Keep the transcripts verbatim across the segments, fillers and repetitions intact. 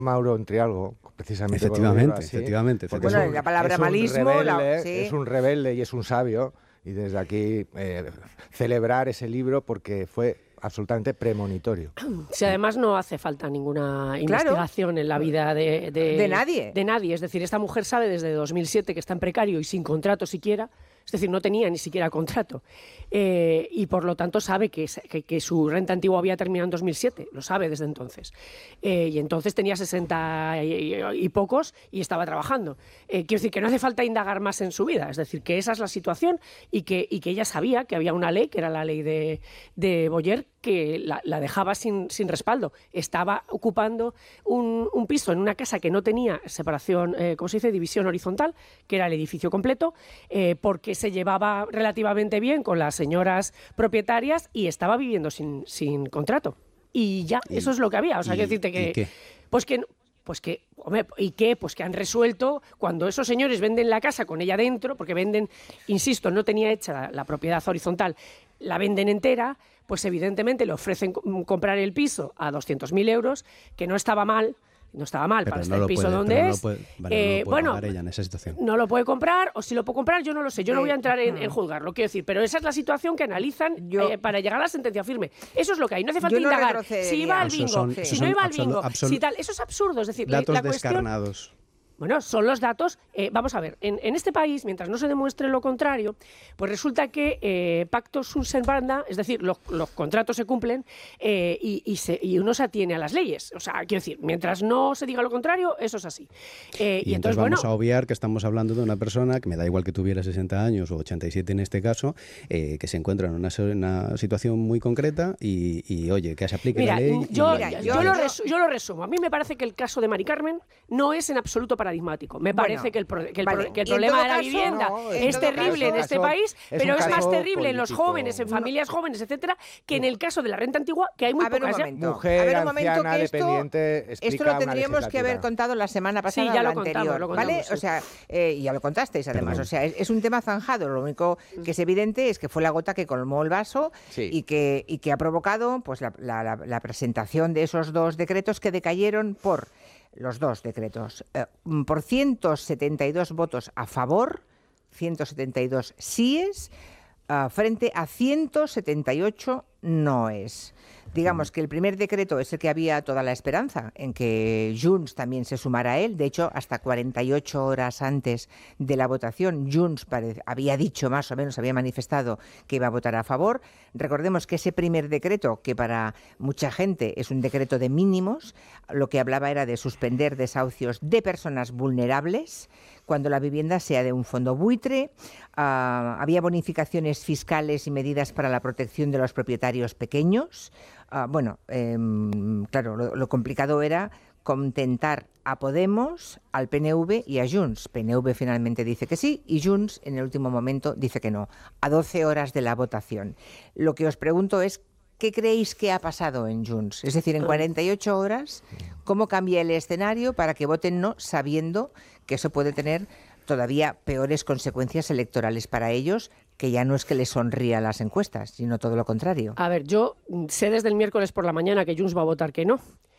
Mauro Entrialgo, precisamente. Efectivamente, así, efectivamente. Bueno, efectivamente. la palabra es un malismo... rebelde, La, sí. Es un rebelde y es un sabio, y desde aquí eh, celebrar ese libro porque fue absolutamente premonitorio. Si además no hace falta ninguna investigación claro. en la vida de, de, de nadie. De nadie. Es decir, esta mujer sabe desde dos mil siete que está en precario y sin contrato siquiera. Es decir, no tenía ni siquiera contrato. Eh, y por lo tanto sabe que, que, que su renta antigua había terminado en dos mil siete. Lo sabe desde entonces. Eh, y entonces tenía sesenta y, y pocos y estaba trabajando. Eh, quiero decir que no hace falta indagar más en su vida. Es decir, que esa es la situación y que, y que ella sabía que había una ley, que era la ley de, de Boyer, que la, la dejaba sin, sin respaldo. Estaba ocupando un, un piso en una casa que no tenía separación, eh, ¿cómo se dice?, división horizontal, que era el edificio completo, eh, porque se llevaba relativamente bien con las señoras propietarias y estaba viviendo sin, sin contrato. Y ya, y, eso es lo que había. O sea, y, quiero decirte que... ¿y qué? Pues que... Pues que, hombre, ¿y qué? Pues que han resuelto, cuando esos señores venden la casa con ella dentro, porque venden, insisto, no tenía hecha la, la propiedad horizontal, la venden entera, pues evidentemente le ofrecen comprar el piso a doscientos mil euros, que no estaba mal, no estaba mal pero para no estar el piso puede, donde no es. Puede, vale, eh, no lo puede bueno, pagar ella en esa situación. No lo puede comprar, o si lo puede comprar, yo no lo sé. Yo no voy a entrar en, en juzgarlo, quiero decir, pero esa es la situación que analizan yo, eh, para llegar a la sentencia firme. Eso es lo que hay. No hace falta no indagar si iba al bingo, son, si son no iba al bingo, absolu- si tal. Eso es absurdo. Es decir, datos la cuestión, descarnados. Bueno, son los datos. Eh, vamos a ver, en, en este país, mientras no se demuestre lo contrario, pues resulta que eh, pactus sunt servanda, es decir, los, los contratos se cumplen eh, y, y, se, y uno se atiene a las leyes. O sea, quiero decir, mientras no se diga lo contrario, eso es así. Eh, y, y entonces, entonces, vamos bueno, a obviar que estamos hablando de una persona que me da igual que tuviera sesenta años o ochenta y siete en este caso, eh, que se encuentra en una, una situación muy concreta y, y, oye, que se aplique mira, la ley. Yo, y, mira, y, yo, y, lo resu- yo lo resumo. A mí me parece que el caso de Mari Carmen no es en absoluto paradigmático. Me parece Parece que el, pro, que el, vale. pro, que el problema de la caso, vivienda no, es terrible caso, en este caso, país, es pero es más terrible político. En los jóvenes, en familias no. jóvenes, etcétera, que en el caso de la renta antigua, que hay muy a ver, pocas. Un momento. Mujer, a ver, un momento, anciana, que esto, dependiente, esto lo tendríamos que haber contado la semana pasada sí, ya o la lo anterior, contamos, lo contamos, ¿vale? sí. O sea, eh, ya lo contasteis además. Perdón. O sea, es, es un tema zanjado. Lo único que es evidente es que fue la gota que colmó el vaso sí. y, que, y que ha provocado pues la, la, la, la presentación de esos dos decretos que decayeron por... Los dos decretos, eh, por ciento setenta y dos votos a favor, ciento setenta y dos síes, uh, frente a ciento setenta y ocho noes. Digamos que el primer decreto es el que había toda la esperanza en que Junts también se sumara a él. De hecho, hasta cuarenta y ocho horas antes de la votación, Junts había dicho más o menos, había manifestado que iba a votar a favor. Recordemos que ese primer decreto, que para mucha gente es un decreto de mínimos, lo que hablaba era de suspender desahucios de personas vulnerables cuando la vivienda sea de un fondo buitre. Uh, había bonificaciones fiscales y medidas para la protección de los propietarios pequeños. Uh, bueno, eh, claro, lo, lo complicado era contentar a Podemos, al P N V y a Junts. P N V finalmente dice que sí y Junts en el último momento dice que no, a doce horas de la votación. Lo que os pregunto es, ¿qué creéis que ha pasado en Junts? Es decir, en cuarenta y ocho horas, ¿cómo cambia el escenario para que voten no, sabiendo que eso puede tener todavía peores consecuencias electorales para ellos, que ya no es que les sonría las encuestas, sino todo lo contrario? A ver, yo sé desde el miércoles por la mañana que Junts va a votar que no.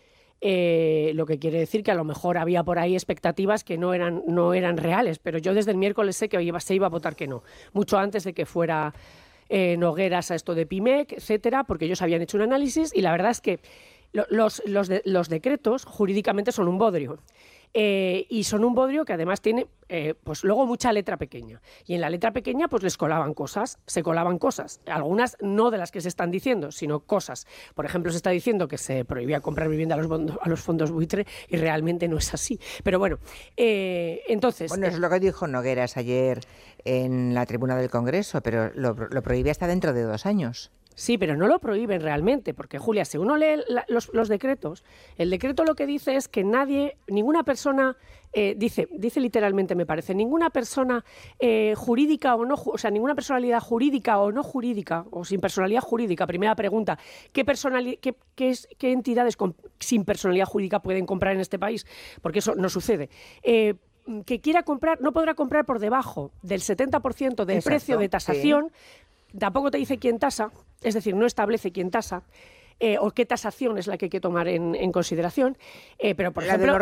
Eh, lo que quiere decir que a lo mejor había por ahí expectativas que no eran, no eran reales, pero yo desde el miércoles sé que iba, se iba a votar que no, mucho antes de que fuera eh, Nogueras a esto de Pimec, etcétera, porque ellos habían hecho un análisis y la verdad es que lo, los, los, de, los decretos jurídicamente son un bodrio. Eh, y son un bodrio que además tiene eh, pues luego mucha letra pequeña y en la letra pequeña pues les colaban cosas, se colaban cosas, algunas no de las que se están diciendo, sino cosas. Por ejemplo, se está diciendo que se prohibía comprar vivienda a los, bondos, a los fondos buitre y realmente no es así. Pero bueno, eh, entonces... Bueno, eso es lo que dijo Nogueras ayer en la tribuna del Congreso, pero lo, lo prohíbe hasta dentro de dos años. Sí, pero no lo prohíben realmente, porque Julia, si uno lee la, los, los decretos, el decreto lo que dice es que nadie, ninguna persona, eh, dice, dice literalmente me parece, ninguna persona eh, jurídica o no, o sea, ninguna personalidad jurídica o no jurídica, o sin personalidad jurídica, primera pregunta, ¿qué, personali- qué, qué, es, qué entidades con, sin personalidad jurídica pueden comprar en este país? Porque eso no sucede. Eh, que quiera comprar, no podrá comprar por debajo del setenta por ciento del Exacto, precio de tasación, sí. Tampoco te dice quién tasa, es decir, no establece quién tasa. eh, o qué tasación es la que hay que tomar en, en consideración. Eh, pero, por la ejemplo,